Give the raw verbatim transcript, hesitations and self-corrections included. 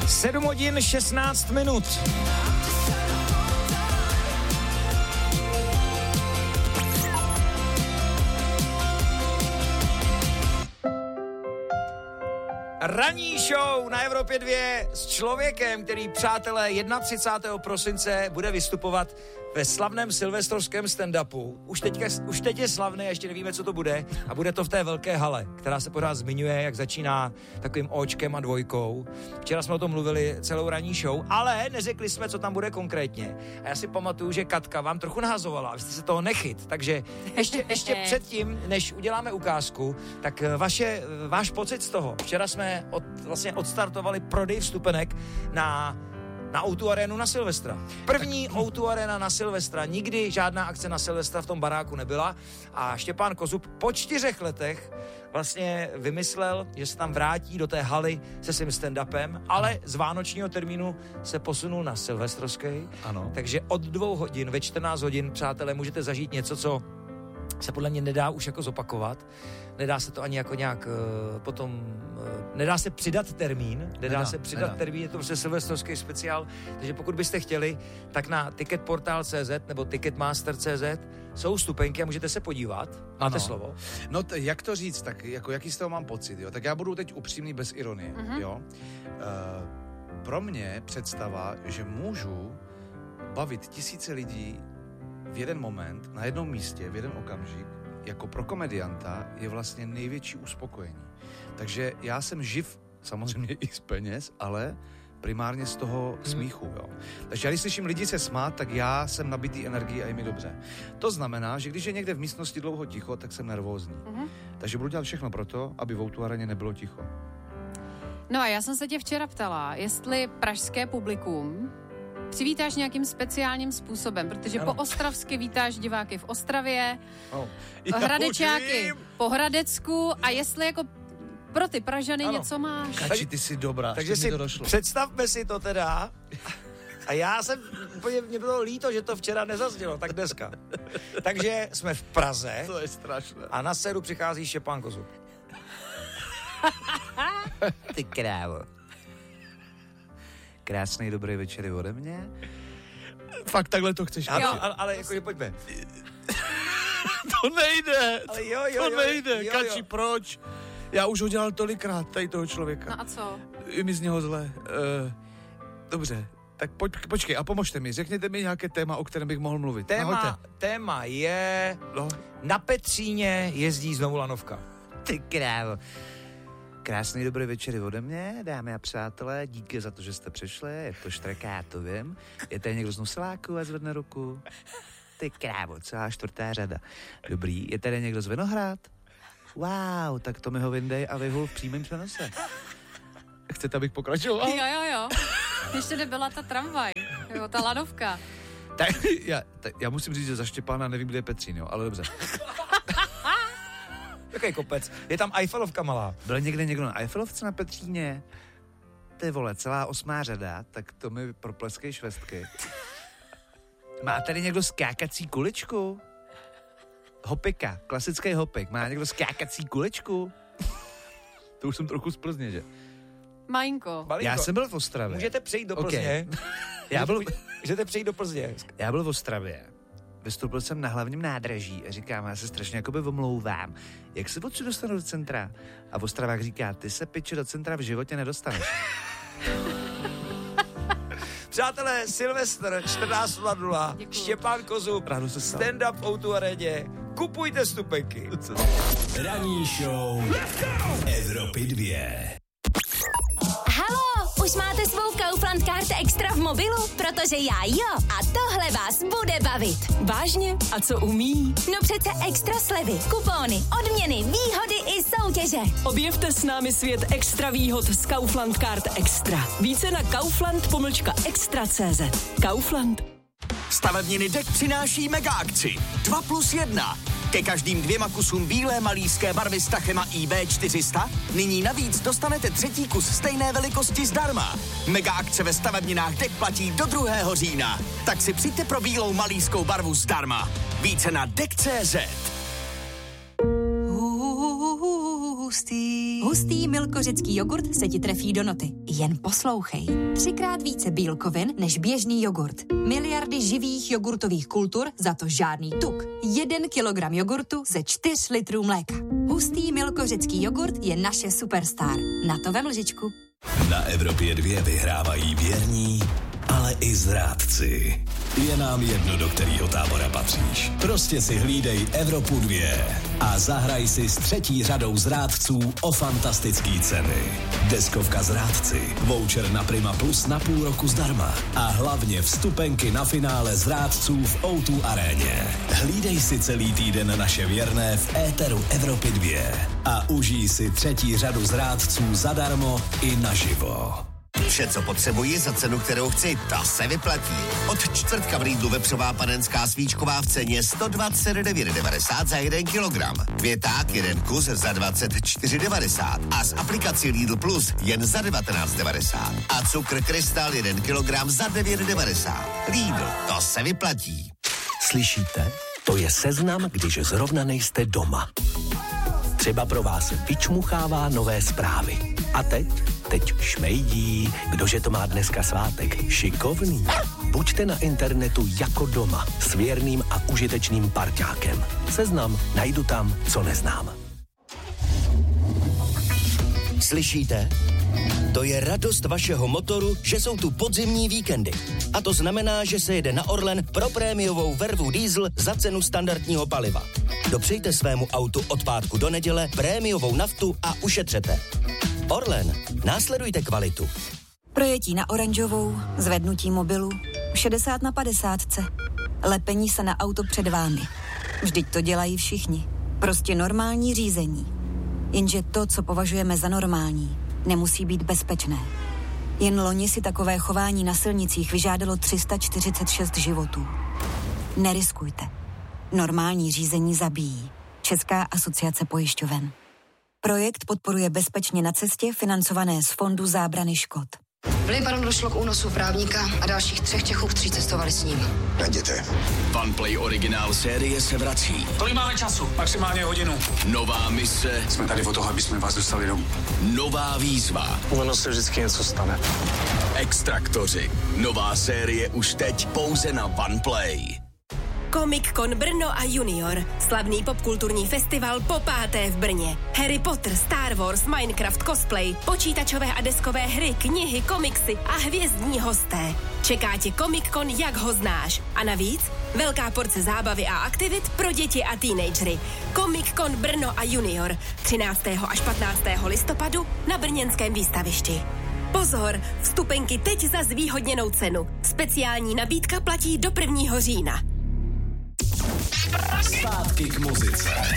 sedm hodin šestnáct minut. Ranní show na Evropě dva s člověkem, který, přátelé, třicátého prvního prosince bude vystupovat ve slavném silvestrovském stand-upu. Už, teďka, už teď je slavný, ještě nevíme, co to bude. A bude to v té velké hale, která se pořád zmiňuje, jak začíná takovým očkem a dvojkou. Včera jsme o tom mluvili celou ranní show, ale neřekli jsme, co tam bude konkrétně. A já si pamatuju, že Katka vám trochu nahazovala, abyste se toho nechyt. Takže ještě, ještě předtím, než uděláme ukázku, tak vaše, váš pocit z toho. Včera jsme od, vlastně odstartovali prodej vstupenek na na ó dva Arenu na Silvestra. První ó dva Arena na Silvestra. Nikdy žádná akce na Silvestra v tom baráku nebyla a Štěpán Kozub po čtyřech letech vlastně vymyslel, že se tam vrátí do té haly se svým stand-upem, ale z vánočního termínu se posunul na silvestrovský. Ano. Takže od dvou hodin ve čtrnáct hodin, přátelé, můžete zažít něco, co se podle mě nedá už jako zopakovat. Nedá se to ani jako nějak uh, potom, uh, nedá se přidat termín, nedá, nedá se přidat nedá. termín, je to prostě silvestrovský speciál, takže pokud byste chtěli, tak na ticketportal tečka cé zet nebo ticketmaster tečka cé zet jsou vstupenky a můžete se podívat. Máte ano. slovo? No t- jak to říct, tak jako jaký z toho mám pocit, jo? Tak já budu teď upřímný bez ironie, mm-hmm. jo? Uh, pro mě představa, že můžu bavit tisíce lidí v jeden moment, na jednom místě, v jeden okamžik, jako pro komedianta je vlastně největší uspokojení. Takže já jsem živ samozřejmě i z peněz, ale primárně z toho smíchu, jo. Takže když slyším lidi se smát, tak já jsem nabitý energií a je mi dobře. To znamená, že když je někde v místnosti dlouho ticho, tak jsem nervózní. Mm-hmm. Takže budu dělat všechno pro to, aby v ó dva Areně nebylo ticho. No a já jsem se tě včera ptala, jestli pražské publikum přivítáš nějakým speciálním způsobem, protože ano. po ostravsky vítáš diváky v Ostravě, oh. Hradečáky po Hradecku a jestli jako pro ty Pražany ano. něco máš. Kači, ty jsi dobrá, takže si to došlo. Představme si to teda. A já jsem, úplně mě bylo líto, že to včera nezaznělo, tak dneska. Takže jsme v Praze. To je strašné. A na séru přichází Štěpán Kozub. Ty krávo. Krásný dobrý večer ode mě. Fakt takhle to chceš? Ano, ale, ale jakože pojďme. To nejde. Ale jo, jo, to jo, nejde. Jo, jo. Kači, proč? Já už ho dělal tolikrát, tady toho člověka. No a co? Je mi z něho zle. Uh, dobře, tak poj, počkej a pomožte mi. Řekněte mi nějaké téma, o kterém bych mohl mluvit. Téma, téma je... No. Na Petříně jezdí znovu lanovka. Ty krávo. Krásný dobrý večer ode mě, dámy a přátelé, díky za to, že jste přišli, je to Štreka, já to vím. Je tady někdo z Nusiláku a zvedne ruku? Ty krávo, celá čtvrtá řada. Dobrý, je tady někdo z Vinohrad? Wow, tak to mi ho vyndej a vyhul v přímém přenose. Chcete, abych pokračoval? Jo, jo, jo. Ještě nebyla ta tramvaj, jo, ta lanovka. Tak já, tak já musím říct, že za Štěpána nevím, kde je Petřín, jo, ale dobře. Jaký kopec? Je tam Eiffelovka malá. Byl někde někdo na Eiffelovce na Petříně? Ty vole, celá osmá řada, tak to mi propleskej švestky. Má tady někdo skákací kuličku? Hopika, klasický hopik. Má někdo skákací kuličku? To už jsem trochu z Plzně, že? Majinko. Já jsem byl v Ostravě. Můžete přejít do Plzně. Okay. Já byl... Můžete přejít do Plzně. Já byl v Ostravě. Vystoupil jsem na hlavním nádraží a říkám, já se strašně jakoby omlouvám. Jak se odsud dostanu do centra? A v Ostravách říká, ty se piči do centra v životě nedostaneš. Přátelé, Silvestr čtrnáct nula nula, Štěpán Kozub, stand-up v ó dva Areně, kupujte vstupenky. Ranní show Evropy dva. Halo, už máte svou Kaufland Card Extra v mobilu? Protože já jo. A tohle vás bude bavit. Vážně? A co umí? No přece extra slevy, kupóny, odměny, výhody i soutěže. Objevte s námi svět extra výhod z Kaufland Card Extra. Více na kaufland pomlčka extra tečka cé zet. Kaufland. Stavebniny D E K přináší mega akci dva plus jedna. Ke každým dvěma kusům bílé malířské barvy s Tachema í bé čtyři sta nyní navíc dostanete třetí kus stejné velikosti zdarma. Mega akce ve stavebninách D E K platí do druhého října. Tak si přijďte pro bílou malířskou barvu zdarma. Více na D E K tečka cé zet. Hustý, Hustý milkořecký jogurt se ti trefí do noty. Jen poslouchej. Třikrát více bílkovin než běžný jogurt. Miliardy živých jogurtových kultur, za to žádný tuk. Jeden kilogram jogurtu ze čtyř litrů mléka. Hustý milkořecký jogurt je naše superstar. Na to vem lžičku. Na Evropě dvě vyhrávají věrní, ale i zrádci. Je nám jedno, do kterého tábora patříš. Prostě si hlídej Evropu dvě a zahraj si s třetí řadou zrádců o fantastický ceny. Deskovka zrádci, voucher na Prima Plus na půl roku zdarma a hlavně vstupenky na finále zrádců v ó dva aréně. Hlídej si celý týden naše věrné v éteru Evropy dvě a užij si třetí řadu zrádců zadarmo i naživo. Vše, co potřebuji za cenu, kterou chci, ta se vyplatí. Od čtvrtka v Lidlu vepřová panenská svíčková v ceně sto dvacet devět devadesát za jeden kilogram. Květák jeden kus za dvacet čtyři devadesát a z aplikací Lidl Plus jen za devatenáct devadesát. A cukr Krystal jeden kilogram za devět devadesát. Lidl, to se vyplatí. Slyšíte? To je seznam, když zrovna nejste doma. Třeba pro vás vyčmuchává nové zprávy. A teď? Teď šmejdí. Kdože to má dneska svátek? Šikovný. Buďte na internetu jako doma s věrným a užitečným parťákem. Seznam najdu tam, co neznám. Slyšíte? To je radost vašeho motoru, že jsou tu podzimní víkendy. A to znamená, že se jede na Orlen pro prémiovou vervu diesel za cenu standardního paliva. Dopřejte svému autu od pátku do neděle prémiovou naftu a ušetřete. Orlen, následujte kvalitu. Projetí na oranžovou, zvednutí mobilu, šedesát na padesát. Lepení se na auto před vámi. Vždyť to dělají všichni. Prostě normální řízení. Jenže to, co považujeme za normální, nemusí být bezpečné. Jen loni si takové chování na silnicích vyžádalo tři sta čtyřicet šest životů. Neriskujte. Normální řízení zabíjí. Česká asociace pojišťoven. Projekt podporuje Bezpečně na cestě, financované z Fondu zábrany škod. V Libanonu došlo k únosu právníka a dalších třech Čechů, kteří cestovali s ním. Najděte. OnePlay originál série se vrací. Kolik máme času? Maximálně hodinu. Nová mise. Jsme tady o toho, aby jsme vás dostali domů. Nová výzva. Ono se vždycky něco stane. Extraktoři. Nová série už teď pouze na OnePlay. Comic-Con Brno a Junior. Slavný popkulturní festival po páté v Brně. Harry Potter, Star Wars, Minecraft, cosplay, počítačové a deskové hry, knihy, komiksy a hvězdní hosté. Čeká tě Comic-Con, jak ho znáš. A navíc velká porce zábavy a aktivit pro děti a teenagery. Comic-Con Brno a Junior. třináctého až patnáctého listopadu na brněnském výstavišti. Pozor, vstupenky teď za zvýhodněnou cenu. Speciální nabídka platí do prvního října. Zpátky k muzice.